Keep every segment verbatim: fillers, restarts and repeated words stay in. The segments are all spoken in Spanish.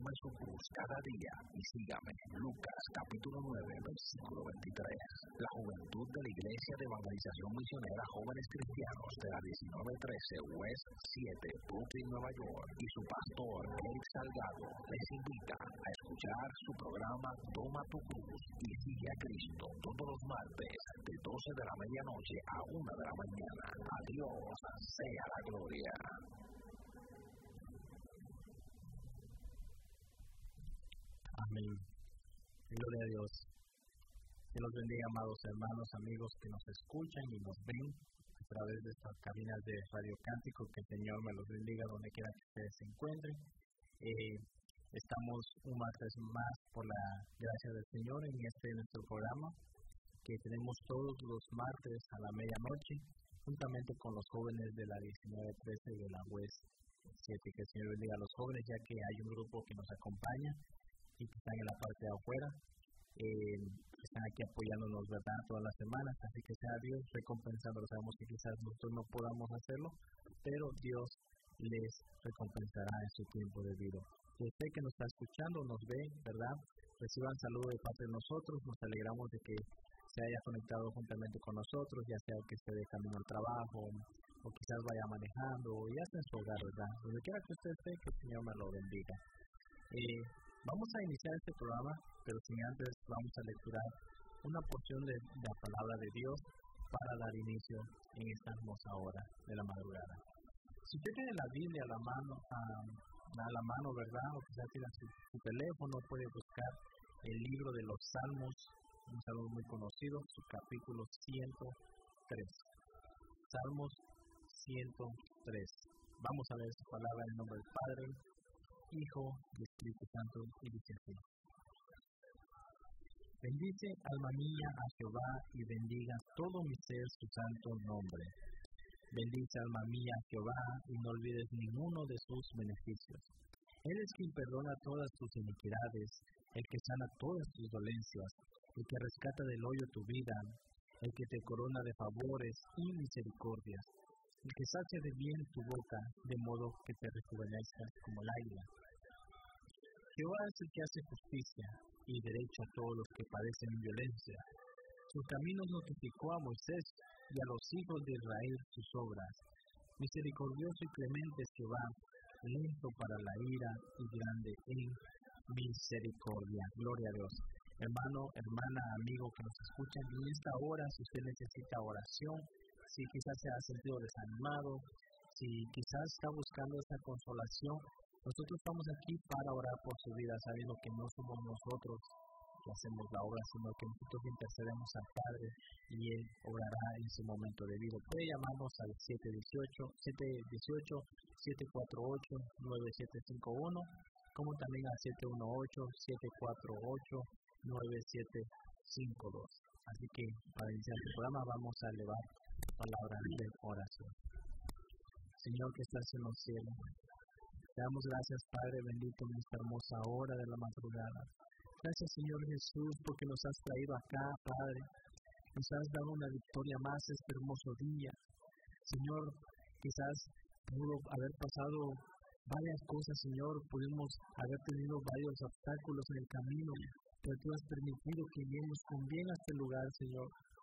tome su cruz cada día y sígame. Lucas capítulo nueve, versículo veintitrés. La juventud de la Iglesia de Evangelización Misionera Jóvenes Cristianos de la diecinueve trece West siete, Brooklyn, Nueva York, y su pastor, Eric Salgado, les invita a escuchar su programa Toma tu cruz y sigue a Cristo todos los martes de doce de la medianoche a una de la mañana. A Dios sea la gloria. Amén. Gloria a Dios. Que los bendiga, amados hermanos, amigos que nos escuchan y nos ven a través de estas cabinas de Radio Cántico. Que el Señor me los bendiga donde quiera que ustedes se encuentren. Eh, estamos un martes más por la gracia del Señor en este nuestro programa que tenemos todos los martes a la medianoche juntamente con los jóvenes de la diecinueve trece de la West siete. Que el Señor bendiga a los jóvenes, ya que hay un grupo que nos acompaña y que están en la parte de afuera, eh, están aquí apoyándonos, ¿verdad?, todas las semanas, así que sea Dios recompensando. Sabemos que quizás nosotros no podamos hacerlo, pero Dios les recompensará en su tiempo debido. Si usted que nos está escuchando, nos ve, ¿verdad?, reciban saludo de parte de nosotros. Nos alegramos de que se haya conectado juntamente con nosotros, ya sea que esté de camino al trabajo, o quizás vaya manejando, o ya esté en su hogar, ¿verdad? Donde quiera que usted esté, que el Señor me lo bendiga. Eh, Vamos a iniciar este programa, pero sin antes vamos a lecturar una porción de, de la palabra de Dios para dar inicio en esta hermosa hora de la madrugada. Si usted tiene la Biblia a la mano, a, a la mano, ¿verdad?, o quizás tiene su, su teléfono, puede buscar el libro de los Salmos, un salmo muy conocido, su capítulo ciento tres. Salmos ciento tres. Vamos a leer su palabra en el nombre del Padre, Hijo y Espíritu Santo, y dice así: Bendice, alma mía, a Jehová, y bendiga todo mi ser su santo nombre. Bendice, alma mía, a Jehová, y no olvides ninguno de sus beneficios. Él es quien perdona todas tus iniquidades, el que sana todas tus dolencias, el que rescata del hoyo tu vida, el que te corona de favores y misericordias, el que sacia de bien tu boca, de modo que te rejuvenezcas como el águila. Jehová es el que hace justicia y derecho a todos los que padecen violencia. Sus caminos notificó a Moisés y a los hijos de Israel sus obras. Misericordioso y clemente es Jehová, lento para la ira y grande en misericordia. Gloria a Dios. Hermano, hermana, amigo que nos escuchan, en esta hora, si usted necesita oración, si quizás se ha sentido desanimado, si quizás está buscando esa consolación, nosotros estamos aquí para orar por su vida, sabiendo que no somos nosotros que hacemos la obra, sino que nosotros intercedemos al Padre y Él obrará en su momento debido. Puede llamarnos al siete uno ocho, siete cuatro ocho, nueve siete cinco uno, como también al siete uno ocho, siete cuatro ocho, nueve siete cinco dos. Así que para iniciar el programa vamos a elevar palabras de oración. Señor que estás en los cielos, te damos gracias, Padre bendito, en esta hermosa hora de la madrugada. Gracias, Señor Jesús, porque nos has traído acá, Padre. Nos has dado una victoria más este hermoso día. Señor, quizás pudo haber pasado varias cosas, Señor. Pudimos haber tenido varios obstáculos en el camino, pero tú has permitido que lleguemos con bien a este lugar, Señor.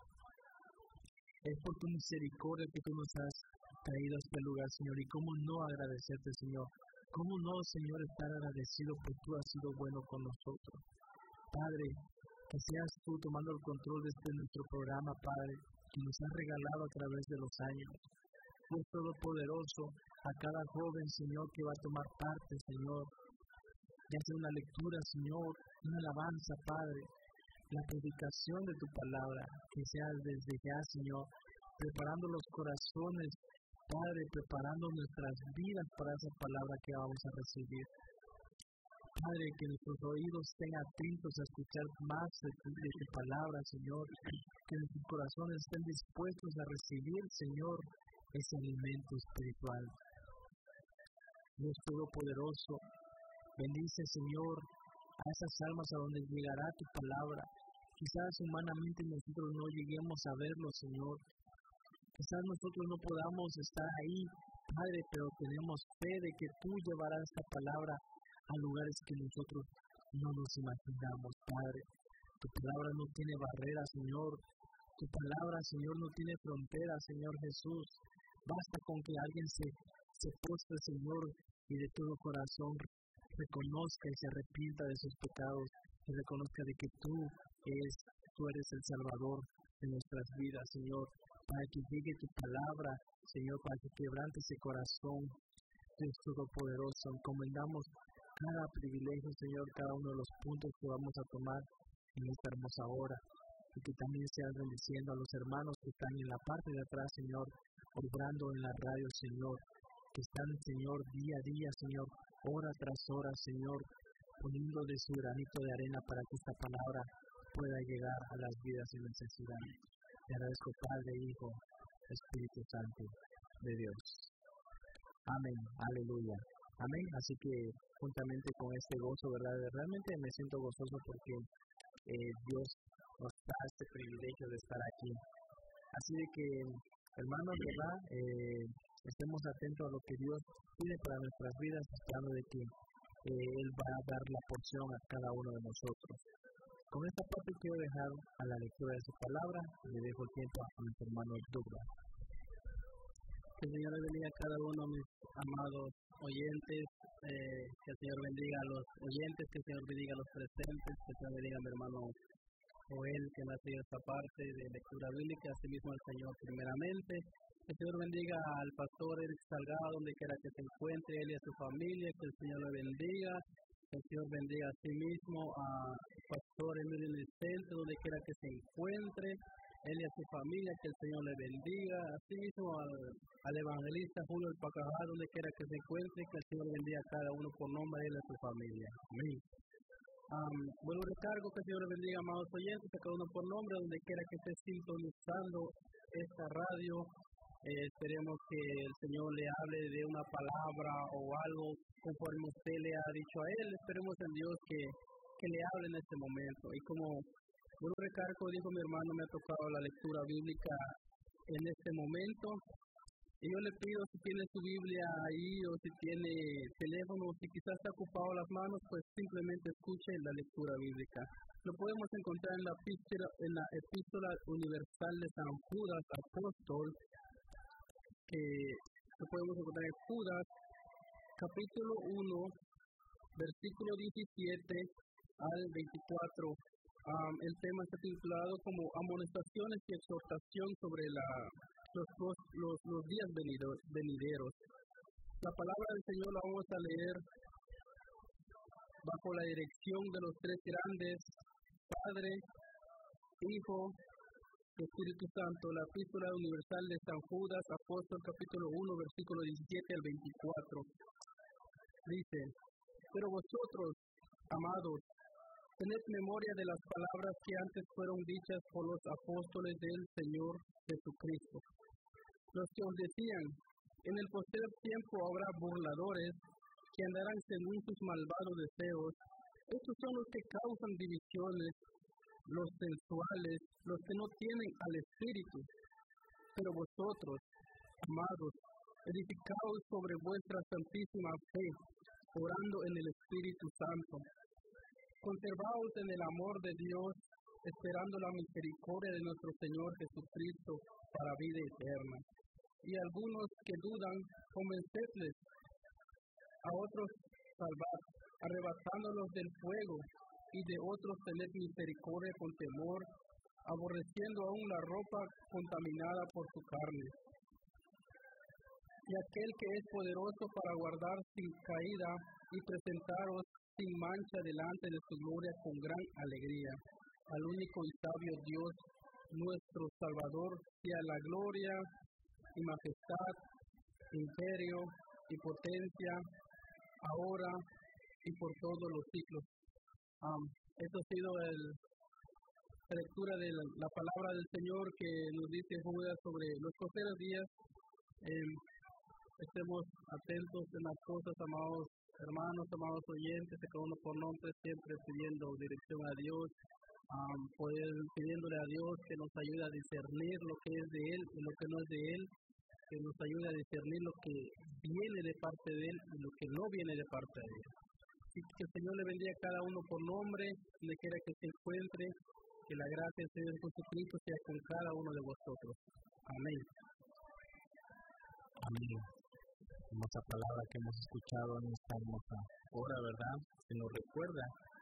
Es por tu misericordia que tú nos has traído a este lugar, Señor. Y cómo no agradecerte, Señor. Cómo no, Señor, estar agradecido porque tú has sido bueno con nosotros. Padre, que seas tú tomando el control de este nuestro programa, Padre, que nos has regalado a través de los años. Dios Todopoderoso, a cada joven, Señor, que va a tomar parte, Señor, ya sea una lectura, Señor, una alabanza, Padre, la predicación de tu palabra, que sea desde ya, Señor, preparando los corazones, Padre, preparando nuestras vidas para esa palabra que vamos a recibir. Padre, que nuestros oídos estén atentos a escuchar más de tu, de tu palabra, Señor, que nuestros corazones estén dispuestos a recibir, Señor, ese alimento espiritual. Dios Todopoderoso, bendice, Señor, a esas almas a donde llegará tu palabra. Quizás humanamente nosotros no lleguemos a verlo, Señor. Quizás nosotros no podamos estar ahí, Padre, pero tenemos fe de que tú llevarás esta palabra a lugares que nosotros no nos imaginamos, Padre. Tu palabra no tiene barreras, Señor. Tu palabra, Señor, no tiene fronteras, Señor Jesús. Basta con que alguien se, se postre, Señor, y de todo corazón reconozca y se arrepienta de sus pecados, y reconozca de que tú, es, tú eres el Salvador de nuestras vidas, Señor, para que llegue tu palabra, Señor, para que quebrante ese corazón, Dios Todopoderoso. Encomendamos cada privilegio, Señor, cada uno de los puntos que vamos a tomar en esta hermosa hora, y que también seas bendiciendo a los hermanos que están en la parte de atrás, Señor, obrando en la radio, Señor, que están, Señor, día a día, Señor, hora tras hora, Señor, poniendo de su granito de arena para que esta palabra pueda llegar a las vidas en necesidad. Te agradezco, Padre, Hijo, Espíritu Santo de Dios. Amén, aleluya. Amén. Así que juntamente con este gozo, ¿verdad? Realmente me siento gozoso porque eh, Dios nos da este privilegio de estar aquí. Así de que, hermanos, ¿verdad? Eh, estemos atentos a lo que Dios pide para nuestras vidas, esperando de que eh, Él va a dar la porción a cada uno de nosotros. Con esta parte quiero dejar a la lectura de su palabra y le dejo el tiempo a mis hermanos Douglas. Que el Señor bendiga a cada uno de mis amados oyentes, eh, que el Señor bendiga a los oyentes, que el Señor bendiga a los presentes, que el Señor bendiga a mi hermano Joel, que nació esta parte de lectura bíblica, asimismo al Señor primeramente. Que el Señor bendiga al pastor Eric Salgado, donde quiera que se encuentre, él y a su familia, que el Señor le bendiga. Que el Señor bendiga a sí mismo al pastor Emilio Licente, donde quiera que se encuentre, él y a su familia, que el Señor le bendiga. Asimismo al, al evangelista Julio El Pacajá, donde quiera que se encuentre, que el Señor bendiga a cada uno por nombre, él y a su familia. Amén. Um, vuelvo a recargo, que el Señor le bendiga, amados oyentes, a cada uno por nombre, donde quiera que esté sintonizando esta radio. Eh, esperemos que el Señor le hable de una palabra o algo conforme usted le ha dicho a Él. Esperemos en Dios que, que le hable en este momento. Y como vuelvo a recargo, dijo mi hermano, me ha tocado la lectura bíblica en este momento. Y yo le pido, si tiene su Biblia ahí o si tiene teléfono, si quizás está ocupado las manos, pues simplemente escuche la lectura bíblica. Lo podemos encontrar en la epístola, en la epístola universal de San Judas Apóstol, que lo podemos encontrar en Judas, capítulo uno, versículo diecisiete al veinticuatro. Um, el tema está titulado como Amonestaciones y exhortación sobre la, los, los, los días venideros. La palabra del Señor la vamos a leer bajo la dirección de los tres grandes, Padre, Hijo y Espíritu Santo. La epístola universal de San Judas, Apóstol, capítulo uno, versículo diecisiete al veinticuatro. Dice: Pero vosotros, amados, tened memoria de las palabras que antes fueron dichas por los apóstoles del Señor Jesucristo, los que os decían: en el postrer tiempo habrá burladores que andarán según sus malvados deseos. Estos son los que causan divisiones, los sensuales, los que no tienen al Espíritu. Pero vosotros, amados, edificaos sobre vuestra santísima fe, orando en el Espíritu Santo. Conservaos en el amor de Dios, esperando la misericordia de nuestro Señor Jesucristo para vida eterna. Y algunos que dudan, convencedles; a otros salvad, arrebatándolos del fuego, y de otros tened misericordia con temor, aborreciendo aún la ropa contaminada por su carne. Y aquel que es poderoso para guardar sin caída y presentaros sin mancha delante de su gloria con gran alegría. Al único y sabio Dios, nuestro Salvador, sea la gloria y majestad, imperio y potencia, ahora y por todos los siglos. Um, esto ha sido el, la lectura de la, la palabra del Señor que nos dice Judas sobre los postreros días. Eh, estemos atentos en las cosas, amados hermanos, amados oyentes, cada uno por nombre, siempre pidiendo dirección a Dios, um, poder, pidiéndole a Dios que nos ayude a discernir lo que es de Él y lo que no es de Él, que nos ayude a discernir lo que viene de parte de Él y lo que no viene de parte de Él. Así Señor le bendiga a cada uno por nombre, donde quiera que se encuentre. Que la gracia del Señor Jesucristo sea con cada uno de vosotros. Amén. Amén. Hermosa palabra que hemos escuchado en esta hermosa hora, ¿verdad? Que nos recuerda